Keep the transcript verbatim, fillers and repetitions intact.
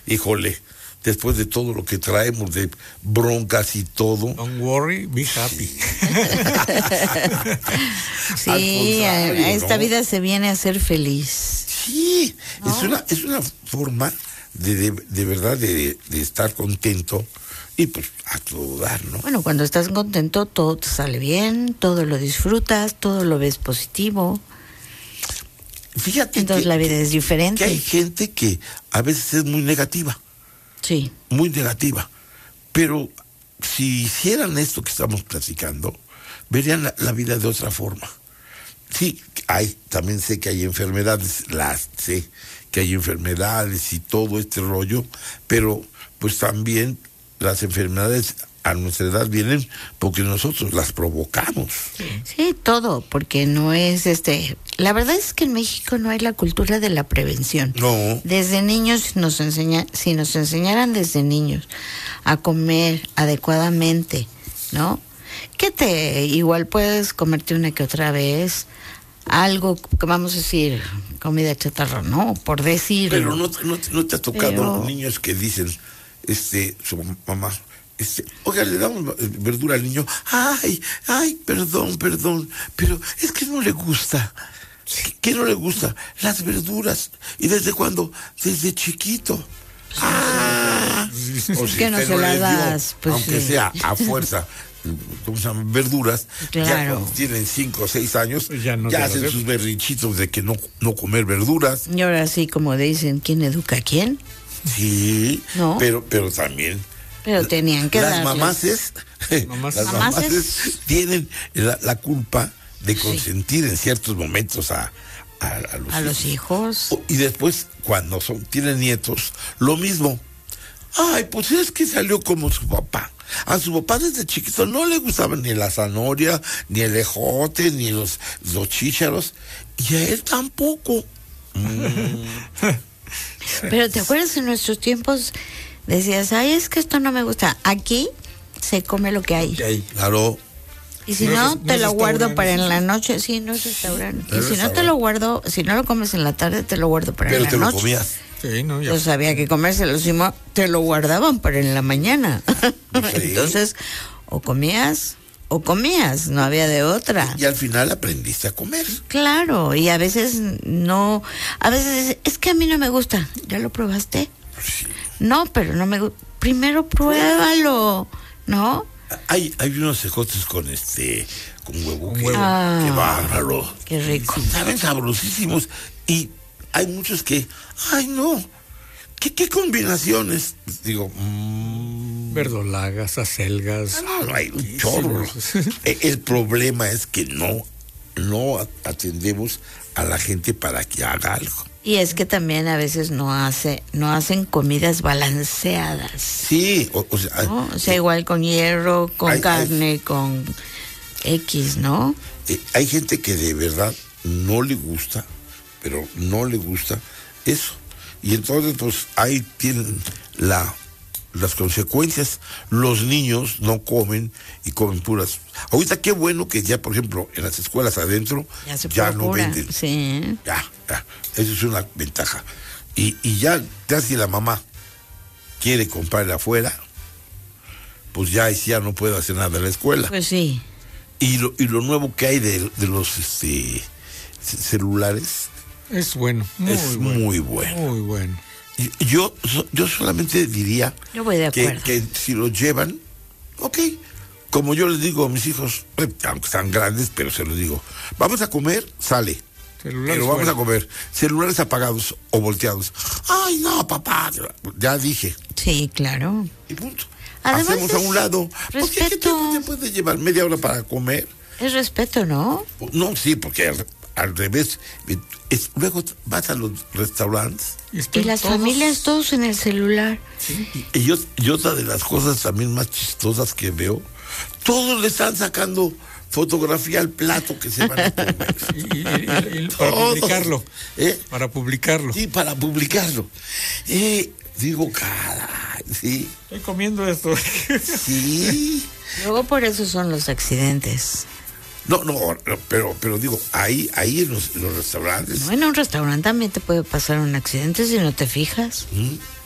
híjole, después de todo lo que traemos de broncas y todo. Don't worry, be happy. Sí, a, a esta ¿no? vida se viene a ser feliz. Sí, ¿no? es una, es una forma de, de, de verdad de, de estar contento y pues a todo dar, ¿no? Bueno, cuando estás contento todo te sale bien, todo lo disfrutas, todo lo ves positivo. Fíjate Entonces que, la vida es que diferente. hay gente que a veces es muy negativa, Sí. muy negativa, pero si hicieran esto que estamos platicando, verían la, la vida de otra forma. Sí, hay, también sé que hay enfermedades, las sé que hay enfermedades y todo este rollo, pero pues también las enfermedades a nuestra edad vienen porque nosotros las provocamos. Sí, todo, porque no es este... La verdad es que en México no hay la cultura de la prevención. No. Desde niños nos enseña, si nos enseñaran desde niños a comer adecuadamente, ¿no? Que te igual puedes comerte una que otra vez algo que vamos a decir comida chatarra, ¿no? Por decirlo. Pero no, no, no te ha tocado Pero... niños que dicen, este, su mamá, este, oiga, le damos verdura al niño, ay, ay, perdón, perdón, pero es que no le gusta. ¿Qué no le gusta? Las verduras. ¿Y desde cuándo? Desde chiquito. Ah, o si que no usted se la le dio, das, pues aunque sí. sea a fuerza, ¿cómo se llaman? Verduras, Claro. ya cuando tienen cinco o seis años, Pues ya no ya te lo hacen debo. sus berrinchitos de que no, no comer verduras. Y ahora sí, como dicen, ¿quién educa a quién? Sí, ¿No? pero, pero también Pero tenían que las darles. mamaces, Mamás- las Mamaces. mamaces tienen la, la culpa de consentir en ciertos momentos a, a, a los A los hijos. O- Y después, cuando son, tienen nietos, lo mismo. Ay, pues es que salió como su papá. A su papá desde chiquito no le gustaban ni la zanahoria, ni el ejote, ni los, los chícharos. Y a él tampoco. Mm. Pero ¿te acuerdas en nuestros tiempos? Decías, ay, es que esto no me gusta. Aquí se come lo que hay. Claro. Y si No no, es- no te es lo guardo restaurante. para en la noche. Sí, no es restaurante. No Y es si no te restaurante. lo guardo, si no lo comes en la tarde, te lo guardo para Pero en la te lo noche. comías. Sí, no, ya. Pues había que comérselo, si no, te lo guardaban para en la mañana. Sí. Entonces, o comías o comías, no había de otra. Y al final aprendiste a comer. Claro, y a veces no, a veces es que a mí no me gusta. ¿Ya lo probaste? Sí. No, pero no me gusta. Primero pruébalo, ¿no? Hay, hay unos ejotes con este, con huevo, Con que, huevo. Ah. que bárbaro. Qué rico. Saben sabrosísimos. Y hay muchos que, ay no, ¿qué, qué combinaciones? Digo, mmm, Verdolagas, acelgas. no, no hay un chorro. E- El problema es que no, no a- atendemos a la gente para que haga algo. Y es que también a veces no hace, no hacen comidas balanceadas. Sí, o, o sea, ¿No? O sea, igual con hierro, con Hay- carne, con X, ¿no? eh, hay gente que de verdad no le gusta, pero no le gusta eso. Y entonces, pues ahí tienen la, las consecuencias. Los niños no comen y comen puras. Ahorita qué bueno que ya, por ejemplo, en las escuelas adentro Ya se ya no procura, venden. sí. Ya, ya, eso es una ventaja. Y, y ya, ya si la mamá quiere comprar afuera, pues ya, ahí sí ya no puede hacer nada en la escuela. Pues sí. Y lo, y lo nuevo que hay de, de los este, c- celulares Es bueno, muy es bueno. muy bueno. Muy bueno. Y yo, so- yo solamente diría Yo voy de que, acuerdo. que si lo llevan, ok, como yo les digo a mis hijos, eh, aunque están grandes, pero se los digo, vamos a comer, sale. Celulares Pero vamos fuera. a comer celulares apagados o volteados. Ay, no, papá, ya dije. Sí, claro. Y punto. Además Hacemos a es un lado. ¿Por qué, ¿Qué respeto. tiempo te puede llevar? ¿Media hora para comer? Es respeto, ¿no? No, sí, porque al, al revés. Es, luego vas a los restaurantes Y están las todos- familias todos en el celular. y, y yo, y otra de las cosas también más chistosas que veo, todos le están sacando fotografía al plato que se van a comer. Y, y- y- y- para Todos. publicarlo. ¿Eh? Para publicarlo. Sí, para publicarlo. Eh, digo, caray, sí, Estoy comiendo esto. sí. Luego por eso son los accidentes. No, no, no, pero, pero digo, ahí, ahí en los, en los restaurantes, No, en un restaurante también te puede pasar un accidente si no te fijas. ¿Mm?